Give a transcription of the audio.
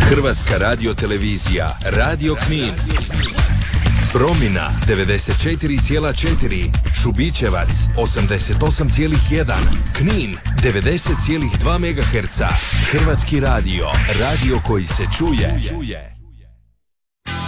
Hrvatska radiotelevizija, Radio Knin. Promina 94,4, Šubićevac 88,1, Knin 90,2 MHz. Hrvatski radio, radio koji se čuje.